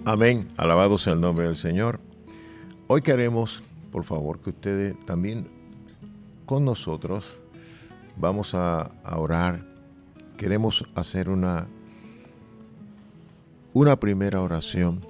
Amén. Alabado sea el nombre del Señor. Hoy queremos, por favor, que ustedes también con nosotros vamos a orar. Queremos hacer una primera oración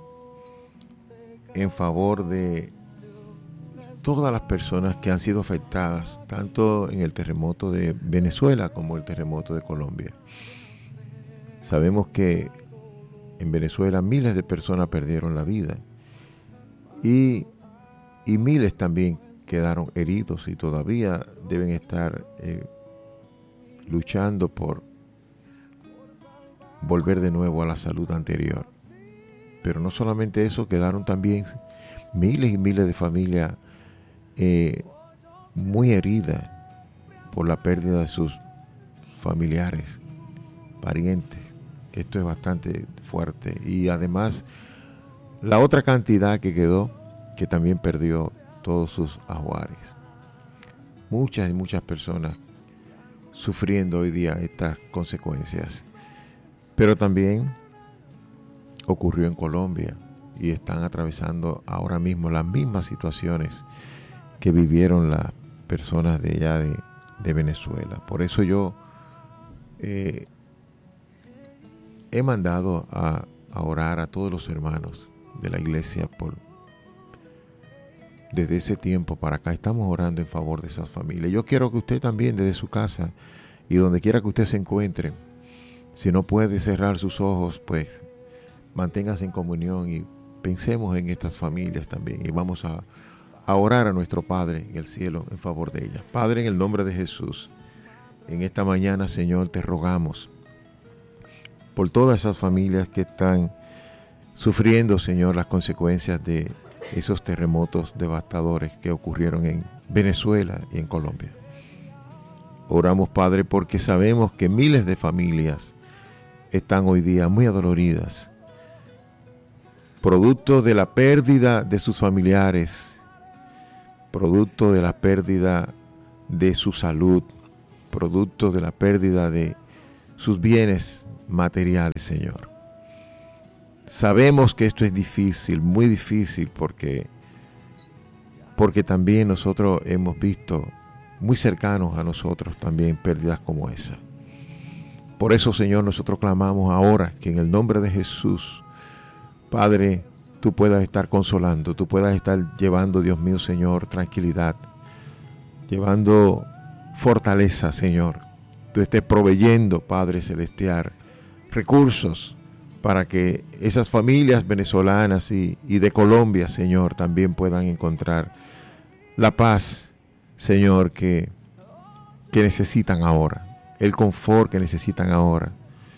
en favor de todas las personas que han sido afectadas, tanto en el terremoto de Venezuela como el terremoto de Colombia. Sabemos que en Venezuela miles de personas perdieron la vida y miles también quedaron heridos y todavía deben estar luchando por volver de nuevo a la salud anterior. Pero no solamente eso, quedaron también miles y miles de familias muy heridas por la pérdida de sus familiares, parientes. Esto es bastante fuerte. Y además, la otra cantidad que quedó, que también perdió todos sus ajuares. Muchas y muchas personas sufriendo hoy día estas consecuencias. Pero también ocurrió en Colombia y están atravesando ahora mismo las mismas situaciones que vivieron las personas de allá de Venezuela. Por eso yo he mandado a orar a todos los hermanos de la iglesia desde ese tiempo para acá. Estamos orando en favor de esas familias. Yo quiero que usted también desde su casa y donde quiera que usted se encuentre, si no puede cerrar sus ojos, pues manténgase en comunión y pensemos en estas familias también. Y vamos a orar a nuestro Padre en el cielo en favor de ellas. Padre, en el nombre de Jesús, en esta mañana, Señor, te rogamos por todas esas familias que están sufriendo, Señor, las consecuencias de esos terremotos devastadores que ocurrieron en Venezuela y en Colombia. Oramos, Padre, porque sabemos que miles de familias están hoy día muy adoloridas, producto de la pérdida de sus familiares, producto de la pérdida de su salud, producto de la pérdida de sus bienes materiales, Señor. Sabemos que esto es difícil, muy difícil, porque también nosotros hemos visto muy cercanos a nosotros también pérdidas como esa. Por eso, Señor, nosotros clamamos ahora que en el nombre de Jesús, Padre, tú puedas estar consolando, tú puedas estar llevando, Dios mío, Señor, tranquilidad, llevando fortaleza, Señor. Tú estés proveyendo, Padre Celestial, recursos para que esas familias venezolanas y de Colombia, Señor, también puedan encontrar la paz, Señor, que necesitan ahora, el confort que necesitan ahora.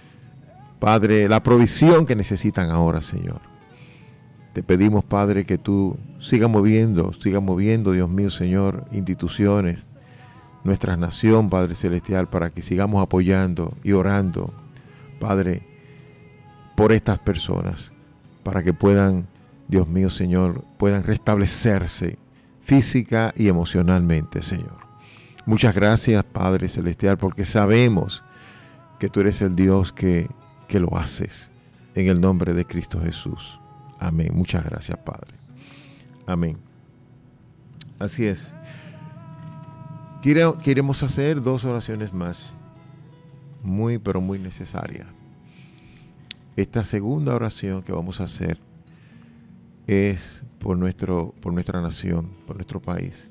Padre, la provisión que necesitan ahora, Señor. Te pedimos, Padre, que tú sigas moviendo, Dios mío, Señor, instituciones, nuestra nación, Padre Celestial, para que sigamos apoyando y orando, Padre, por estas personas, para que puedan, Dios mío, Señor, puedan restablecerse física y emocionalmente, Señor. Muchas gracias, Padre Celestial, porque sabemos que tú eres el Dios que lo haces, en el nombre de Cristo Jesús. Amén. Muchas gracias, Padre. Amén. Así es. Queremos hacer 2 oraciones más, muy, pero muy necesarias. Esta segunda oración que vamos a hacer es por nuestra nación, por nuestro país.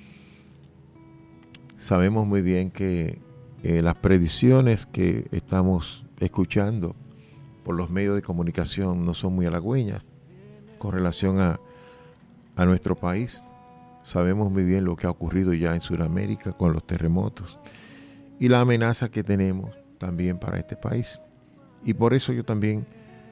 Sabemos muy bien que las predicciones que estamos escuchando por los medios de comunicación no son muy halagüeñas con relación a nuestro país. Sabemos muy bien lo que ha ocurrido ya en Sudamérica con los terremotos y la amenaza que tenemos también para este país. Y por eso yo también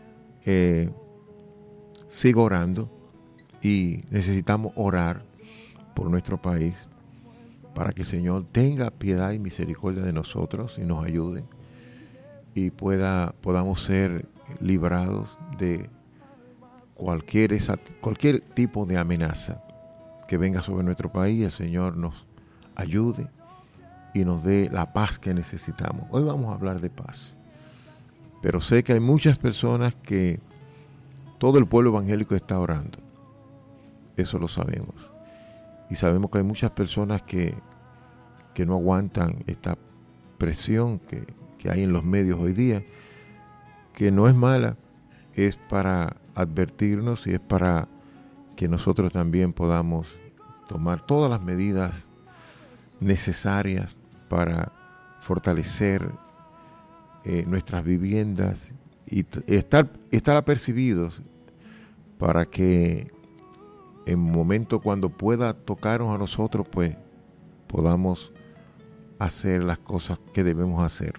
sigo orando y necesitamos orar por nuestro país para que el Señor tenga piedad y misericordia de nosotros y nos ayude y podamos ser librados de cualquier tipo de amenaza que venga sobre nuestro país. El Señor nos ayude y nos dé la paz que necesitamos. Hoy vamos a hablar de paz, pero sé que hay muchas personas que todo el pueblo evangélico está orando. Eso lo sabemos. Y sabemos que hay muchas personas que no aguantan esta presión que hay en los medios hoy día, que no es mala, es para advertirnos y es para que nosotros también podamos tomar todas las medidas necesarias para fortalecer nuestras viviendas y estar apercibidos para que en un momento cuando pueda tocarnos a nosotros, pues podamos hacer las cosas que debemos hacer.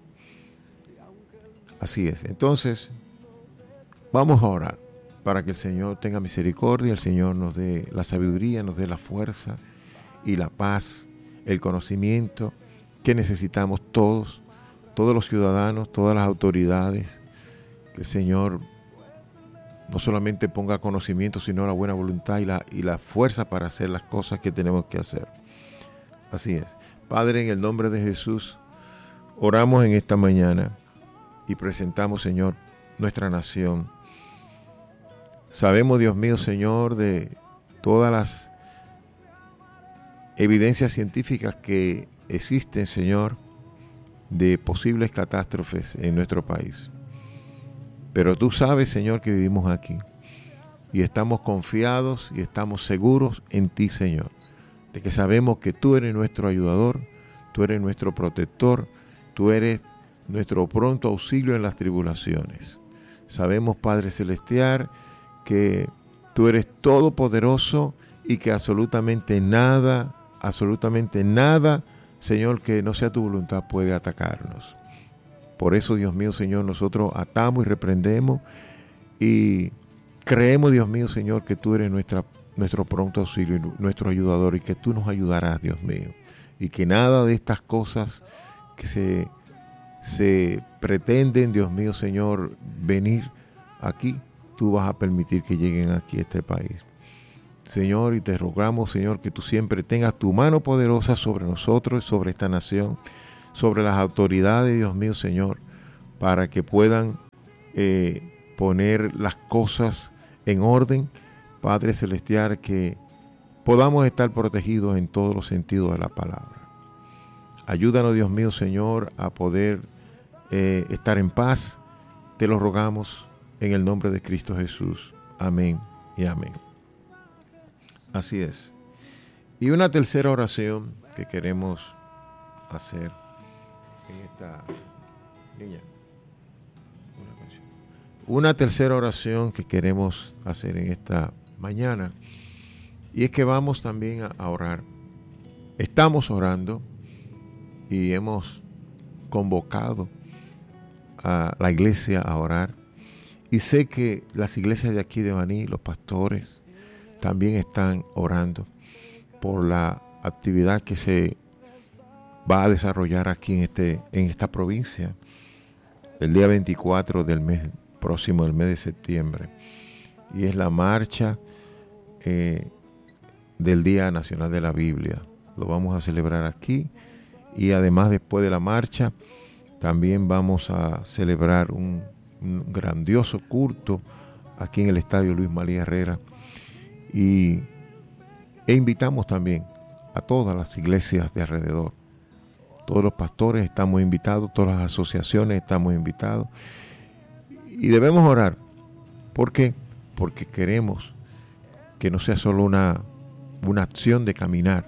Así es. Entonces, vamos a orar para que el Señor tenga misericordia, el Señor nos dé la sabiduría, nos dé la fuerza y la paz, el conocimiento que necesitamos todos los ciudadanos, todas las autoridades. Que el Señor no solamente ponga conocimiento, sino la buena voluntad y la fuerza para hacer las cosas que tenemos que hacer. Así es. Padre, en el nombre de Jesús, oramos en esta mañana y presentamos, Señor, nuestra nación. Sabemos, Dios mío, Señor, de todas las evidencias científicas que existen, Señor, de posibles catástrofes en nuestro país. Pero tú sabes, Señor, que vivimos aquí y estamos confiados y estamos seguros en ti, Señor, de que sabemos que tú eres nuestro ayudador, tú eres nuestro protector, tú eres nuestro pronto auxilio en las tribulaciones. Sabemos, Padre Celestial, que tú eres todopoderoso y que absolutamente nada, Señor, que no sea tu voluntad puede atacarnos. Por eso, Dios mío, Señor, nosotros atamos y reprendemos y creemos, Dios mío, Señor, que tú eres nuestro pronto auxilio, nuestro ayudador y que tú nos ayudarás, Dios mío. Y que nada de estas cosas que se pretenden, Dios mío, Señor, venir aquí, tú vas a permitir que lleguen aquí a este país. Señor, y te rogamos, Señor, que tú siempre tengas tu mano poderosa sobre nosotros, sobre esta nación, sobre las autoridades, Dios mío, Señor, para que puedan poner las cosas en orden, Padre Celestial, que podamos estar protegidos en todos los sentidos de la palabra. Ayúdanos, Dios mío, Señor, a poder estar en paz. Te lo rogamos en el nombre de Cristo Jesús. Amén y amén. Así es. Y una tercera oración que queremos hacer en esta niña. Una tercera oración que queremos hacer en esta mañana. Y es que vamos también a orar. Estamos orando y hemos convocado a la iglesia a orar. Y sé que las iglesias de aquí de Baní, los pastores, también están orando por la actividad que se va a desarrollar aquí en esta provincia el día 24 del mes próximo, del mes de septiembre. Y es la marcha del Día Nacional de la Biblia. Lo vamos a celebrar aquí y además después de la marcha también vamos a celebrar un grandioso culto aquí en el Estadio Luis Malí Herrera. E invitamos también a todas las iglesias de alrededor. Todos los pastores estamos invitados, todas las asociaciones estamos invitados. Y debemos orar. ¿Por qué? Porque queremos que no sea solo una acción de caminar.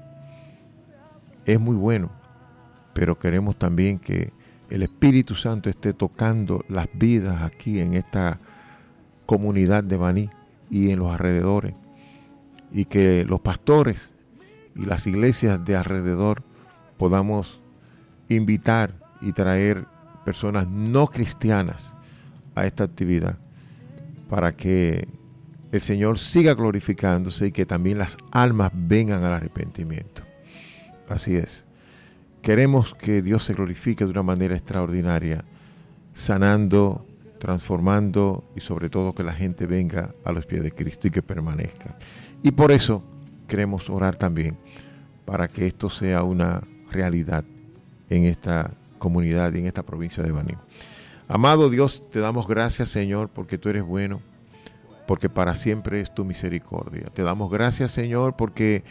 Es muy bueno, pero queremos también que el Espíritu Santo esté tocando las vidas aquí en esta comunidad de Baní y en los alrededores, y que los pastores y las iglesias de alrededor podamos invitar y traer personas no cristianas a esta actividad para que el Señor siga glorificándose y que también las almas vengan al arrepentimiento. Así es. Queremos que Dios se glorifique de una manera extraordinaria, sanando, transformando y sobre todo que la gente venga a los pies de Cristo y que permanezca. Y por eso queremos orar también para que esto sea una realidad en esta comunidad y en esta provincia de Baní. Amado Dios, te damos gracias, Señor, porque tú eres bueno. porque para siempre es tu misericordia. Te damos gracias, Señor, porque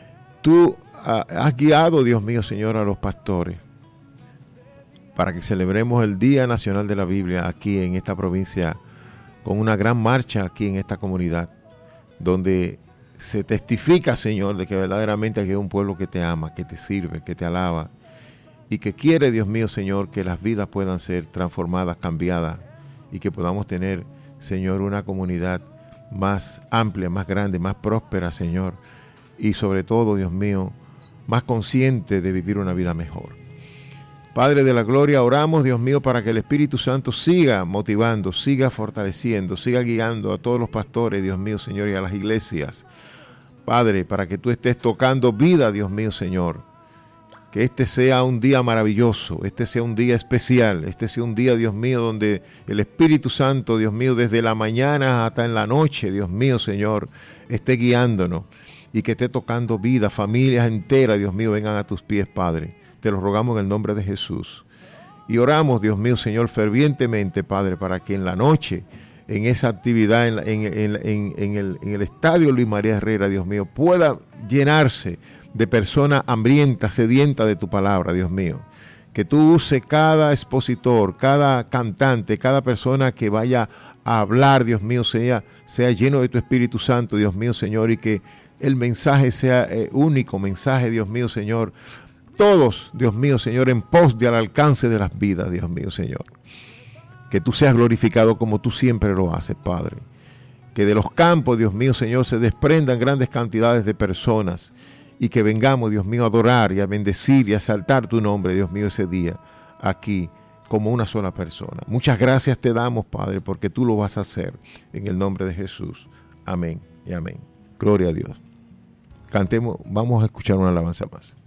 tú has guiado, Dios mío, Señor, a los pastores para que celebremos el Día Nacional de la Biblia aquí en esta provincia, con una gran marcha aquí en esta comunidad, donde se testifica, Señor, de que verdaderamente aquí hay un pueblo que te ama, que te sirve, que te alaba y que quiere, Dios mío, Señor, que las vidas puedan ser transformadas, cambiadas y que podamos tener, Señor, una comunidad más amplia, más grande, más próspera, Señor, y sobre todo, Dios mío, más consciente de vivir una vida mejor. Padre de la gloria, oramos, Dios mío, para que el Espíritu Santo siga motivando, siga fortaleciendo, siga guiando a todos los pastores, Dios mío, Señor, y a las iglesias. Padre, para que tú estés tocando vida, Dios mío, Señor. Que este sea un día maravilloso, este sea un día especial, este sea un día, Dios mío, donde el Espíritu Santo, Dios mío, desde la mañana hasta en la noche, Dios mío, Señor, esté guiándonos y que esté tocando vida, familias enteras, Dios mío, vengan a tus pies, Padre. Te lo rogamos en el nombre de Jesús. Y oramos, Dios mío, Señor, fervientemente, Padre, para que en la noche, en esa actividad, en el estadio Luis María Herrera, Dios mío, pueda llenarse de personas hambrientas, sedientas de tu palabra, Dios mío. Que tú uses cada expositor, cada cantante, cada persona que vaya a hablar, Dios mío, sea lleno de tu Espíritu Santo, Dios mío, Señor, y que el mensaje sea único mensaje, Dios mío, Señor. Todos, Dios mío, Señor, en pos de al alcance de las vidas, Dios mío, Señor. Que tú seas glorificado como tú siempre lo haces, Padre. Que de los campos, Dios mío, Señor, se desprendan grandes cantidades de personas y que vengamos, Dios mío, a adorar y a bendecir y a exaltar tu nombre, Dios mío, ese día aquí como una sola persona. Muchas gracias te damos, Padre, porque tú lo vas a hacer en el nombre de Jesús. Amén y amén. Gloria a Dios. Cantemos, vamos a escuchar una alabanza más.